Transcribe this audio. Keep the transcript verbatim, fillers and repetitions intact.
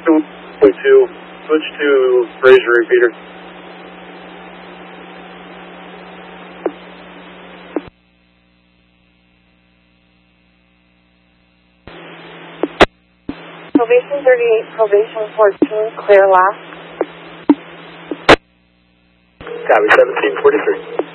two, switch to Fraser repeater. Probation thirty-eight, probation fourteen, clear last. Copy, seventeen forty-three.